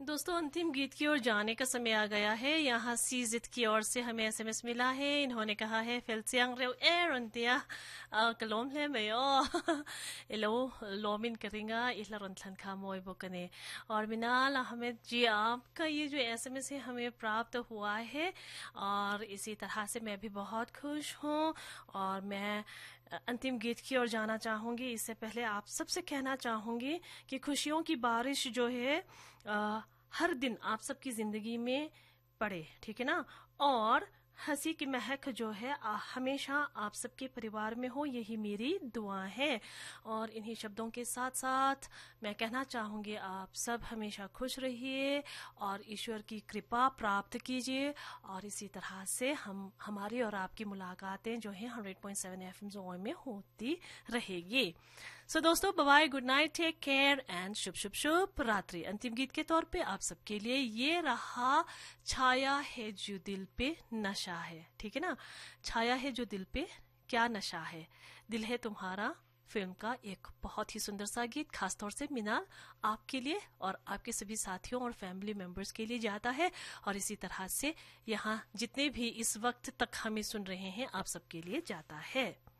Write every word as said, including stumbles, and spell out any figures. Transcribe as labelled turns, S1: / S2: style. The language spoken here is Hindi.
S1: दोस्तों, अंतिम गीत की ओर जाने का समय आ गया है। यहाँ सीजित की ओर से हमें एसएमएस मिला है। इन्होंने कहा है Felsiang Reu E Rontia Kalom Le Mayo Ilo लोमिन करेंगा इला रंथलन खा मोय बोकने। और मिनाल अहमद जी, आपका ये जो एसएमएस है हमें प्राप्त हुआ है और इसी तरह से मैं भी बहुत खुश हूँ। और मैं अंतिम गीत की ओर जाना चाहूँगी। इससे पहले आप सबसे कहना चाहूँगी कि खुशियों की बारिश जो है आ, हर दिन आप सबकी ज़िंदगी में पड़े, ठीक है ना। और हंसी की महक जो है आ, हमेशा आप सबके परिवार में हो, यही मेरी दुआ है। और इन्हीं शब्दों के साथ साथ मैं कहना चाहूँगी आप सब हमेशा खुश रहिए और ईश्वर की कृपा प्राप्त कीजिए। और इसी तरह से हम हमारी और आपकी मुलाकातें जो हैं hundred point seven F M zone में होती रहेगी। सो so, दोस्तों, bye, good night, take care and शुभ शुभ शुभ रात्रि। अंतिम गीत के तौर पे आप सबके लिए ये रहा छाया है जो दिल पे नशा है, ठीक है ना। छाया है जो दिल पे क्या नशा है, दिल है तुम्हारा फिल्म का एक बहुत ही सुंदर सा गीत खासतौर से मिनाल आपके लिए और आपके सभी साथियों और फैमिली मेंबर्स के लिए जाता है। और इसी तरह से यहाँ जितने भी इस वक्त तक हमें सुन रहे हैं आप सबके लिए जाता है।